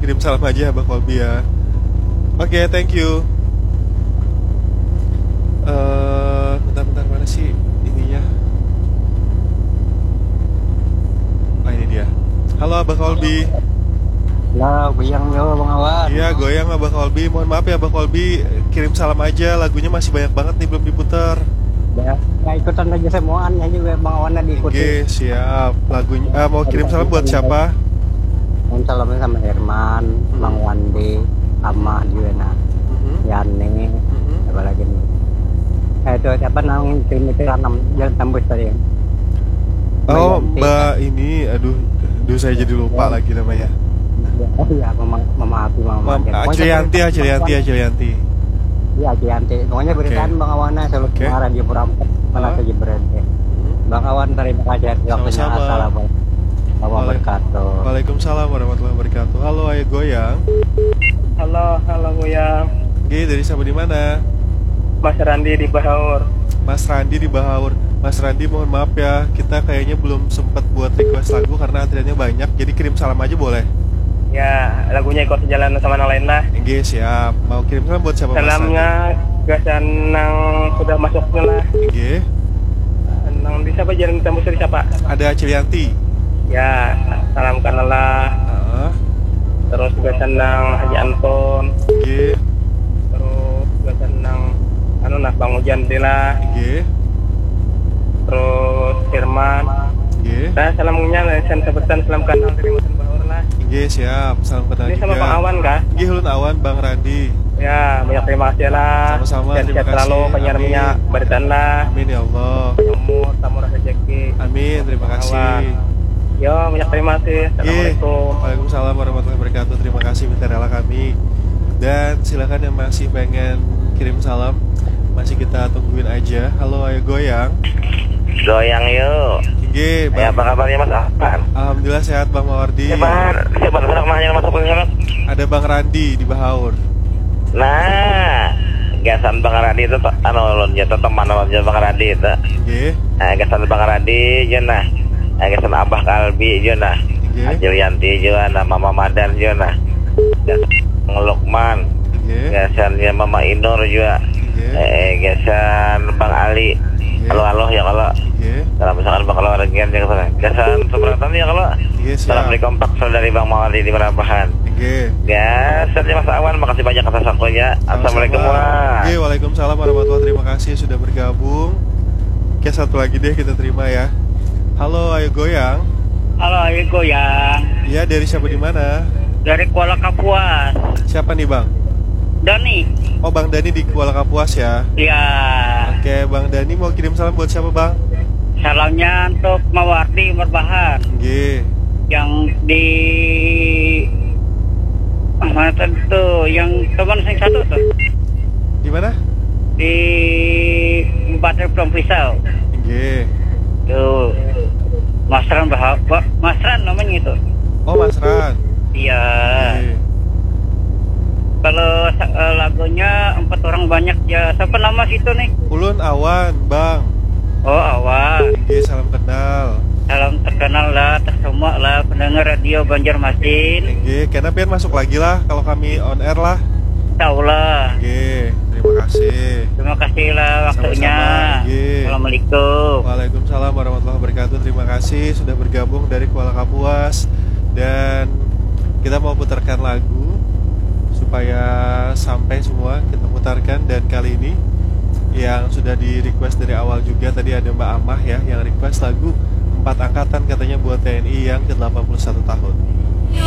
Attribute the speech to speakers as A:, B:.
A: kirim salam aja Bang Kolbi ya. Oke, thank you. Bentar mana sih ininya? Oh, ini dia. Halo Abang Kolbi.
B: Lah, goyang yo Bang Awan.
A: Iya, goyang Abang Kolbi. Mohon maaf ya Abang Kolbi, kirim salam aja. Lagunya masih banyak banget nih belum diputar.
B: Ya, ikutan aja semuaan nyanyi Bang Awan diikuti.
A: Oke, siap. Lagunya mau kirim salam buat siapa?
B: Mau salamnya sama Herman, Bang Wandi, Amah juga Yani, apa lagi nih? Itu siapa namanya kirim itu jalan tembus tadi.
A: Oh, Mbak ini, aduh saya jadi lupa lagi namanya.
B: Oh iya, Mama
A: Acilianti.
B: Iya, Acilianti. Pokoknya beritaan Bang Awana selalu marah di Purampet, mana saja berada. Bang Awan terima kasih atas waktunya. Assalamualaikum warahmatullahi wabarakatuh.
A: Waalaikumsalam warahmatullahi wabarakatuh. Halo, ayo goyang.
C: Halo goyang.
A: Dari siapa di mana?
C: Mas Randi di Bahaur.
A: Mas Randi di Bahaur. Mas Randi mohon maaf ya, kita kayaknya belum sempat buat request lagu karena antriannya banyak. Jadi kirim salam aja boleh?
C: Ya, lagunya ikut sejalan sama yang lain lah.
A: Oke, siap. Mau kirim salam buat siapa?
C: Salamnya gasan nang sudah masuknya lah.
A: Oke.
C: Nang di siapa jalan tembus di siapa?
A: Ada Acilianti.
C: Ya, salam kanalah. Terus gasan nang Haji Anton.
A: Oke.
C: Terus gasan nang Bang Hujan Dila.
A: Oke.
C: Terus Firman.
A: Oke.
C: Saya salamnya lesan sebutan salam kenal dari Musan Bahaur lah.
A: Oke, siap. Salam kenal
C: Ini
A: juga.
C: sama Bang Awan kah?
A: Oke, Hulun Awan, Bang Randi.
C: Ya, banyak terima kasih lah.
A: Sama-sama,
C: dan
A: terima
C: sehat
A: kasih.
C: selalu penyiarnya beritaan lah.
A: Amin ya Allah.
C: Umur, tamu rezeki.
A: Amin, terima kasih.
C: Yo, banyak terima kasih. Assalamualaikum.
A: Waalaikumsalam warahmatullahi wabarakatuh. Terima kasih mitra rela kami. Dan silakan yang masih pengen kirim salam, masih kita tungguin aja. Halo, ayo goyang.
D: Goyang yuk.
A: Oke,
D: ya, apa kabarnya Mas Afan?
A: Alhamdulillah sehat Bang Mawardi.
D: Siapa namanya masuk ke sana?
A: Ada Bang Randi di Bahaur.
D: Nah, gasan Bang Randi itu jatuh teman aja Bang Randi itu.
A: Oke.
D: Gasan Bang Randi jana. Gasan Abah Kalbi jana. Acilianti jana, Mama Madan jana. Gasan Lukman. Gasannya Mama Inur juga. Gasan Bang Ali. Halo ya kalau. Kalau misalkan Bang kalau regian ya kesana. Gasan seberatan ya kalau. Salam dari kompak dari Bang Mawali di Merabahan. Gasannya Mas Awan, makasih banyak atas waktunya. Assalamualaikum warahmatullahi.
A: Waalaikumsalam warahmatullahi. Terima kasih sudah bergabung. Oke, satu lagi deh kita terima ya. Halo, ayo goyang.
C: Halo, ayo goyang.
A: Iya, dari siapa di mana?
C: Dari Kuala Kapuas.
A: Siapa nih Bang?
C: Dani.
A: Oh, Bang Dani di Kuala Kapuas ya?
C: Iya.
A: Oke, Bang Dani mau kirim salam buat siapa Bang?
C: Salamnya untuk Mawardi Merbahan.
A: Oke.
C: Yang di mana tuh? Yang teman yang satu tuh.
A: Di mana?
C: Di Bater Plong Pisau.
A: Oke.
C: Tuh. Masran Masran namanya itu.
A: Oh, Masran.
C: Iya. Kalau lagunya 4 orang banyak ya. Siapa nama situ nih?
A: Ulun Awan, Bang.
C: Oh, Awan.
A: Oke, salam kenal.
C: Salam terkenal lah, tersemua lah pendengar radio Banjarmasin.
A: Oke, karena biar masuk lagi lah kalau kami on air lah.
C: Tahu lah.
A: Oke, terima kasih.
C: Terima kasih lah waktunya. Assalamualaikum.
A: Waalaikumsalam warahmatullahi wabarakatuh. Terima kasih sudah bergabung dari Kuala Kapuas. Dan kita mau putarkan lagu supaya sampai semua kita putarkan. Dan kali ini yang sudah di request dari awal juga, tadi ada Mbak Amah ya yang request lagu 4 angkatan katanya buat TNI yang ke-81 tahun.